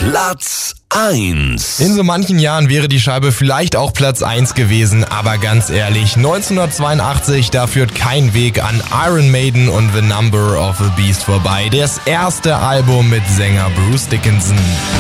Platz 1. In so manchen Jahren wäre die Scheibe vielleicht auch Platz 1 gewesen, aber ganz ehrlich, 1982, da führt kein Weg an Iron Maiden und The Number of the Beast vorbei. Das erste Album mit Sänger Bruce Dickinson.